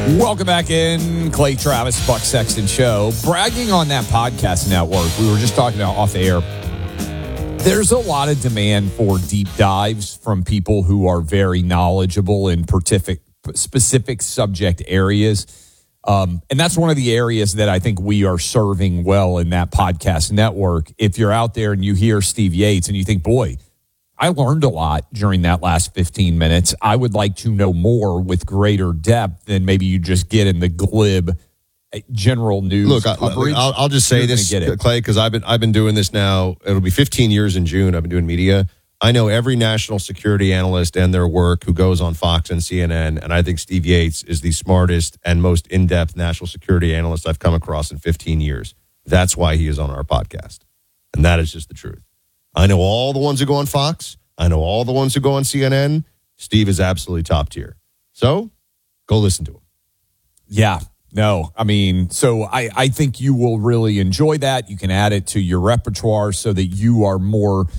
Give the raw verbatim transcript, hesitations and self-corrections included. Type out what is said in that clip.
Welcome back in. Clay Travis, Buck Sexton Show. Bragging on that podcast network, we were just talking about off air. There's a lot of demand for deep dives from people who are very knowledgeable in specific, specific subject areas. Um, and that's one of the areas that I think we are serving well in that podcast network. If you're out there and you hear Steve Yates and you think, boy, I learned a lot during that last fifteen minutes. I would like to know more with greater depth than maybe you just get in the glib general news. Look, I, I'll, I'll just say You're this, get it. Clay, because I've been I've been doing this now. It'll be fifteen years in June. I've been doing media. I know every national security analyst and their work who goes on Fox and C N N, and I think Steve Yates is the smartest and most in-depth national security analyst I've come across in fifteen years. That's why he is on our podcast, and that is just the truth. I know all the ones who go on Fox. I know all the ones who go on C N N. Steve is absolutely top tier. So go listen to him. Yeah, no, I mean, so I, I think you will really enjoy that. You can add it to your repertoire so that you are more